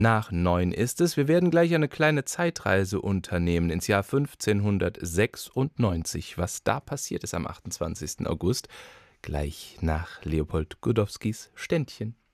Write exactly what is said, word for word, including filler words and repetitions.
Nach neun ist es. Wir werden gleich eine kleine Zeitreise unternehmen ins Jahr fünfzehnhundertsechsundneunzig. Was da passiert ist am achtundzwanzigsten August, gleich nach Leopold Godowskis Ständchen.